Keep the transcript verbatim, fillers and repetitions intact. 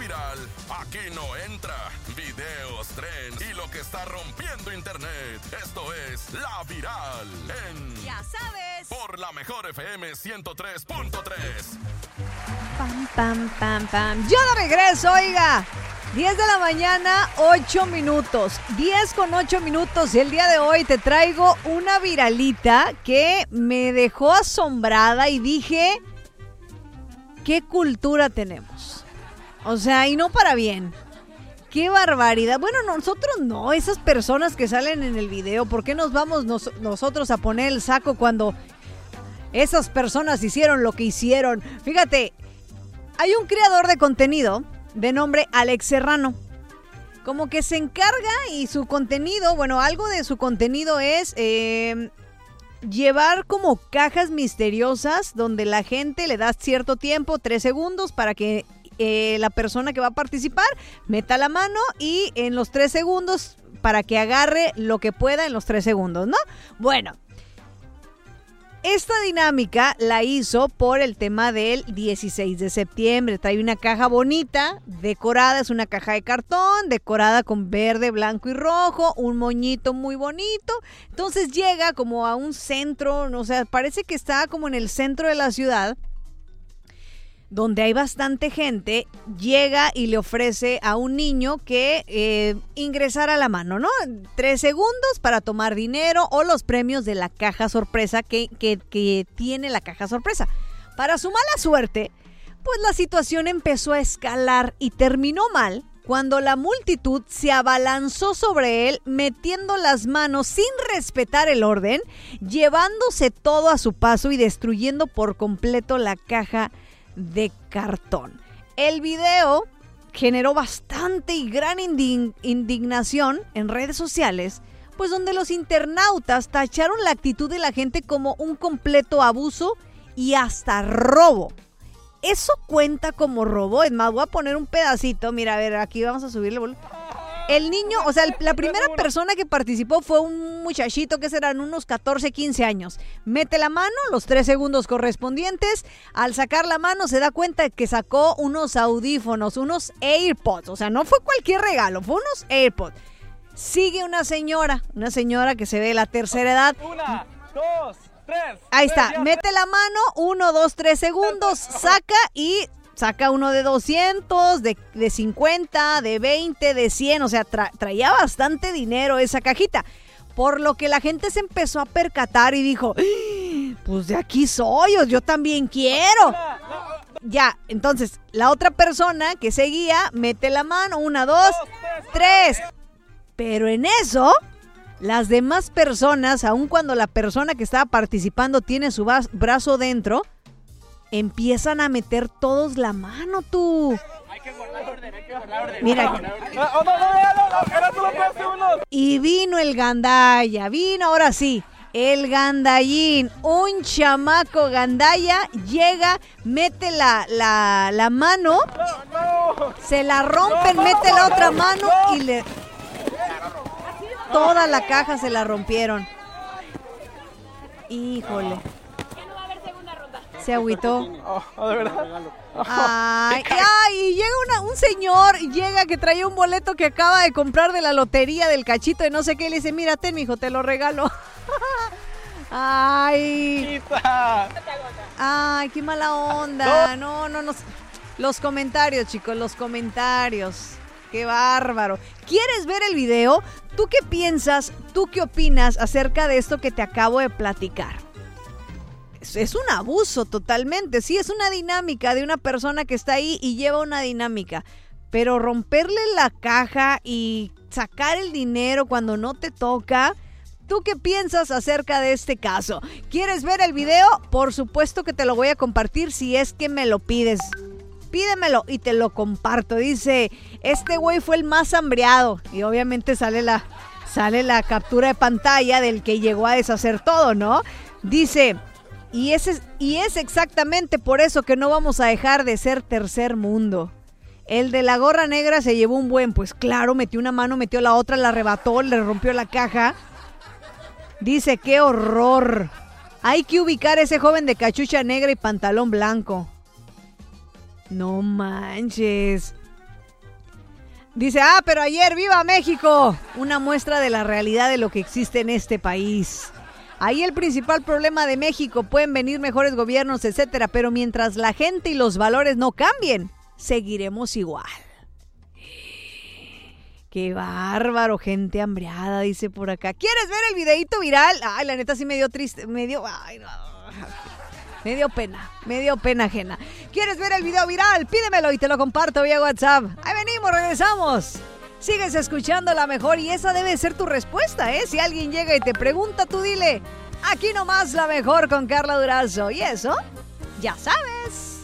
viral, aquí no entra. Videos, trends y lo que está rompiendo internet. Esto es La Viral en... Ya sabes. Por la mejor F M ciento tres punto tres. Pam, pam, pam, pam. Yo de regreso, oiga. diez de la mañana, ocho minutos. diez con ocho minutos. Y el día de hoy te traigo una viralita que me dejó asombrada y dije, ¿qué cultura tenemos? O sea, y no para bien. ¡Qué barbaridad! Bueno, nosotros no, esas personas que salen en el video, ¿por qué nos vamos nos, nosotros a poner el saco cuando esas personas hicieron lo que hicieron? Fíjate, hay un creador de contenido de nombre Alex Serrano. Como que se encarga y su contenido, bueno, algo de su contenido es eh, llevar como cajas misteriosas donde la gente le da cierto tiempo, tres segundos, para que eh, la persona que va a participar meta la mano y en los tres segundos para que agarre lo que pueda en los tres segundos, ¿no? Bueno. Esta dinámica la hizo por el tema del dieciséis de septiembre. Trae una caja bonita, decorada, es una caja de cartón, decorada con verde, blanco y rojo, un moñito muy bonito. Entonces llega como a un centro, o sea, parece que está como en el centro de la ciudad, donde hay bastante gente. Llega y le ofrece a un niño que eh, ingresara la mano, ¿no? Tres segundos para tomar dinero o los premios de la caja sorpresa que, que, que tiene la caja sorpresa. Para su mala suerte, pues la situación empezó a escalar y terminó mal cuando la multitud se abalanzó sobre él, metiendo las manos sin respetar el orden, llevándose todo a su paso y destruyendo por completo la caja de cartón. El video generó bastante y gran indig- indignación en redes sociales, pues donde los internautas tacharon la actitud de la gente como un completo abuso y hasta robo. ¿Eso cuenta como robo? Es más, voy a poner un pedacito. Mira, a ver, aquí vamos a subirle volumen. El niño, o sea, el, la primera persona que participó fue un muchachito que serán unos catorce, quince años. Mete la mano, los tres segundos correspondientes. Al sacar la mano se da cuenta de que sacó unos audífonos, unos AirPods. O sea, no fue cualquier regalo, fue unos AirPods. Sigue una señora, una señora que se ve de la tercera edad. Una, dos, tres. Ahí está, mete la mano, uno, dos, tres segundos, saca y... Saca uno de doscientos, de, de cincuenta, de veinte, de cien. O sea, tra- traía bastante dinero esa cajita. Por lo que la gente se empezó a percatar y dijo, pues de aquí soy, yo también quiero. Ya, entonces, la otra persona que seguía, mete la mano, una, dos, tres. Pero en eso, las demás personas, aun cuando la persona que estaba participando tiene su bas- brazo dentro, empiezan a meter todos la mano, tú. Hay que guardar orden, hay que guardar orden. Mira. No, no, no, no, no, no, ahora tú lo puedes hacer uno. Y vino el gandaya, vino ahora sí, el gandallín, un chamaco gandaya, llega, mete la, la, la mano, se la rompen, mete la otra mano y le... Toda la caja se la rompieron. Híjole. Se agüitó. Oh, ¿de verdad? Ay, ay, y llega una, un señor, llega que traía un boleto que acaba de comprar de la lotería del cachito de no sé qué, y le dice, mira, ten, mijo, te lo regalo. Ay. Quita. Ay, qué mala onda. No, no, no. Los comentarios, chicos, los comentarios. Qué bárbaro. ¿Quieres ver el video? ¿Tú qué piensas? ¿Tú qué opinas acerca de esto que te acabo de platicar? Es un abuso totalmente, sí, es una dinámica de una persona que está ahí y lleva una dinámica, pero romperle la caja y sacar el dinero cuando no te toca, ¿tú qué piensas acerca de este caso? ¿Quieres ver el video? Por supuesto que te lo voy a compartir si es que me lo pides. Pídemelo y te lo comparto. Dice, este güey fue el más hambreado y obviamente sale la, sale la captura de pantalla del que llegó a deshacer todo, ¿no? Dice... Y es, y es exactamente por eso que no vamos a dejar de ser tercer mundo. El de la gorra negra se llevó un buen, pues claro, metió una mano, metió la otra, la arrebató, le rompió la caja. Dice, qué horror. Hay que ubicar a ese joven de cachucha negra y pantalón blanco. No manches. Dice, ah, pero ayer, ¡viva México! Una muestra de la realidad de lo que existe en este país. Ahí el principal problema de México, pueden venir mejores gobiernos, etcétera, pero mientras la gente y los valores no cambien, seguiremos igual. ¡Qué bárbaro! Gente hambriada, dice por acá. ¿Quieres ver el videíto viral? Ay, la neta sí me dio triste, me dio... Ay, no. Me dio pena, me dio pena ajena. ¿Quieres ver el video viral? Pídemelo y te lo comparto vía WhatsApp. Ahí venimos, regresamos. Sigues escuchando La Mejor y esa debe ser tu respuesta, ¿eh? Si alguien llega y te pregunta, tú dile, aquí nomás La Mejor con Carla Durazo. Y eso, ya sabes.